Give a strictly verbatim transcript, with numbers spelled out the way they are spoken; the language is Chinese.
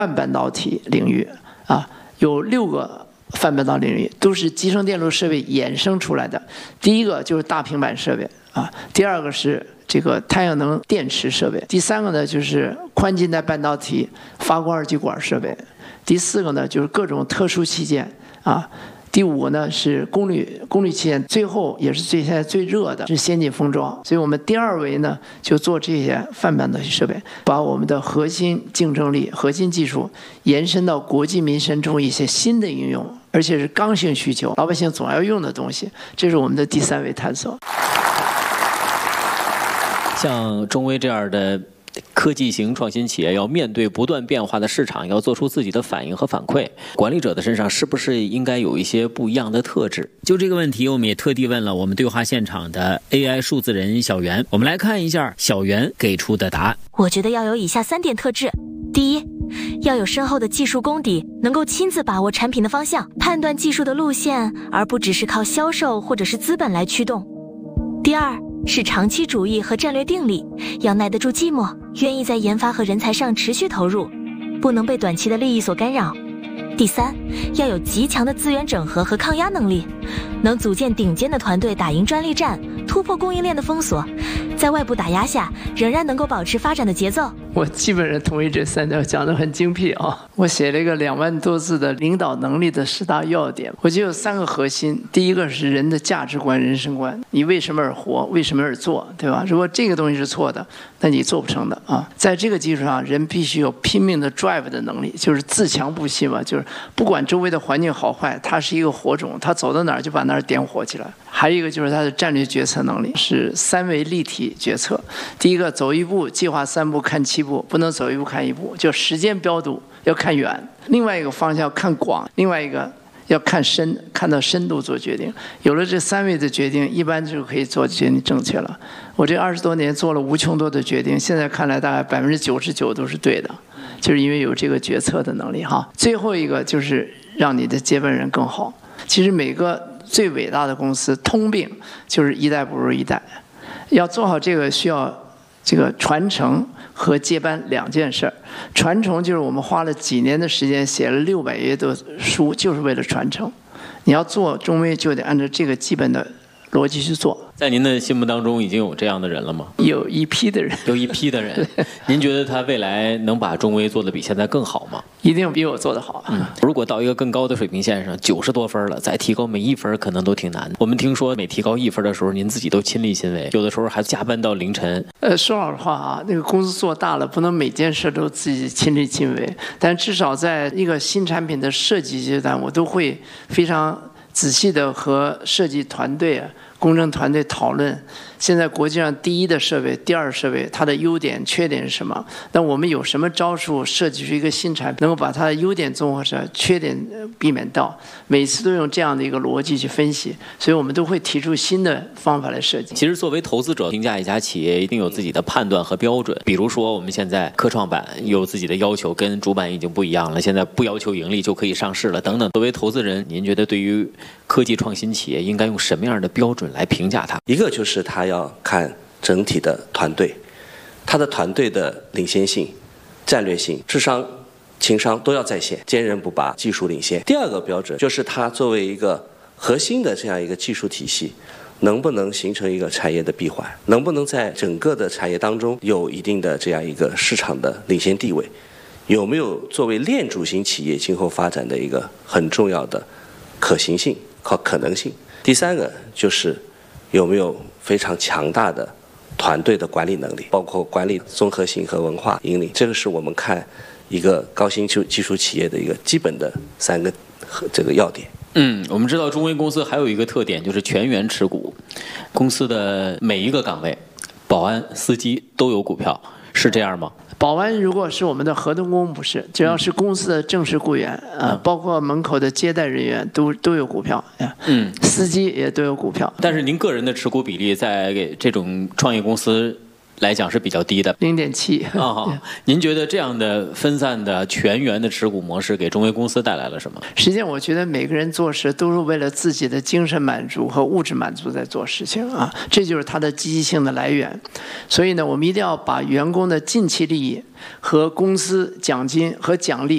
泛半导体领域啊，有六个泛半导体领域都是集成电路设备衍生出来的。第一个就是大平板设备啊，第二个是这个太阳能电池设备，第三个呢就是宽基带半导体发光二极管设备，第四个呢就是各种特殊器件啊。第五个呢是功率功率器件，最后也是最现在最热的是先进封装。所以我们第二维呢就做这些泛半导体设备，把我们的核心竞争力、核心技术延伸到国计民生中一些新的应用，而且是刚性需求，老百姓总要用的东西。这是我们的第三维探索。 像中微这样的科技型创新企业要面对不断变化的市场，要做出自己的反应和反馈，管理者的身上是不是应该有一些不一样的特质？就这个问题，我们也特地问了我们对话现场的 A I 数字人小袁，我们来看一下小袁给出的答案。 我觉得要有以下三点特质：第一，要有深厚的技术功底，能够亲自把握产品的方向，判断技术的路线，而不只是靠销售或者是资本来驱动。第二，是长期主义和战略定力，要耐得住寂寞，愿意在研发和人才上持续投入，不能被短期的利益所干扰。第三，要有极强的资源整合和抗压能力，能组建顶尖的团队打赢专利战，突破供应链的封锁，在外部打压下仍然能够保持发展的节奏。 我基本上同意这三条，讲得很精辟啊！我写了一个两万多字的领导能力的十大要点，我就有三个核心。第一个是人的价值观、人生观，你为什么而活，为什么而做，对吧？如果这个东西是错的，那你做不成的啊！在这个基础上，人必须有拼命的 drive 的能力，就是自强不息嘛，就是不管周围的环境好坏，它是一个火种，它走到哪儿就把哪儿点火起来。还有一个就是它的战略决策能力，是三维立体决策。第一个，走一步计划三步看七步，不能走一步看一步，就时间标度要看远。另外一个方向看广，另外一个要看深，看到深度做决定。有了这三维的决定，一般就可以做决定正确了。我这二十多年做了无穷多的决定，现在看来大概百分之九十九都是对的，就是因为有这个决策的能力哈。最后一个就是让你的接班人更好。其实每个最伟大的公司通病就是一代不如一代，要做好这个需要这个传承和接班两件事儿。传承就是我们花了几年的时间写了六百页的书，就是为了传承。你要做中微就得按照这个基本的逻辑去做。 在您的心目当中已经有这样的人了吗？ 有一批的人， 有一批的人。您觉得他未来能把中微做得比现在更好吗？ 一定比我做得好。 嗯，如果到一个更高的水平线上，九十多分了，再提高每一分可能都挺难的。我们听说每提高一分的时候，您自己都亲力亲为，有的时候还加班到凌晨。 呃，说老实话啊，那个公司做大了，不能每件事都自己亲力亲为，但至少在一个新产品的设计阶段，我都会非常仔细的和设计团队啊、工程团队讨论，现在国际上第一的设备、第二设备，它的优点、缺点是什么？那我们有什么招数设计出一个新产品，能够把它的优点综合上，缺点避免到？每次都用这样的一个逻辑去分析，所以我们都会提出新的方法来设计。 其实作为投资者评价一家企业，一定有自己的判断和标准。比如说我们现在科创板有自己的要求，跟主板已经不一样了，现在不要求盈利就可以上市了，等等。作为投资人，您觉得对于科技创新企业应该用什么样的标准来评价它？ 一个就是他要看整体的团队，他的团队的领先性、战略性、智商、情商都要在线，坚韧不拔，技术领先。第二个标准就是他作为一个核心的这样一个技术体系，能不能形成一个产业的闭环，能不能在整个的产业当中有一定的这样一个市场的领先地位，有没有作为链主型企业今后发展的一个很重要的可行性和可能性。第三个就是有没有非常强大的团队的管理能力，包括管理综合性和文化引领，这个是我们看一个高新技术企业的一个基本的三个这个要点。 嗯，我们知道中微公司还有一个特点就是全员持股，公司的每一个岗位，保安、司机都有股票，是这样吗？ 保安如果是我们的合同工，不是，只要是公司的正式雇员啊、呃，包括门口的接待人员都都有股票， 嗯， 司机也都有股票。 但是您个人的持股比例在这种创业公司来讲是比较低的， 零点七。 啊，您觉得这样的分散的全员的持股模式给中微公司带来了什么？ 实际上，我觉得每个人做事都是为了自己的精神满足和物质满足在做事情啊，这就是它的积极性的来源。所以呢，我们一定要把员工的近期利益和公司奖金和奖励